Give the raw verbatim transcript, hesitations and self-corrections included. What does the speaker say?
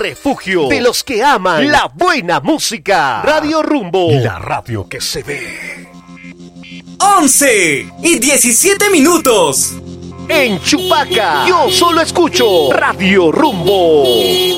refugio de los que aman la buena música. Radio Rumbo, la radio que se ve. once y diecisiete minutos. En Chupaca, yo solo escucho Radio Rumbo.